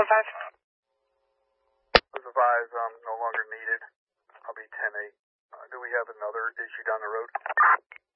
Was advised no longer needed. I'll be 10-8. Do we have another issue down the road?